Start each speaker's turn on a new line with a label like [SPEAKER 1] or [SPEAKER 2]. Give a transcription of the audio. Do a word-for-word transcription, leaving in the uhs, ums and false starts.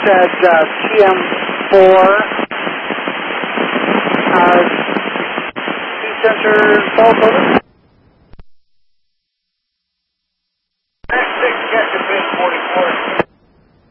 [SPEAKER 1] said uh, T M four. Uh, two sensors, both of them.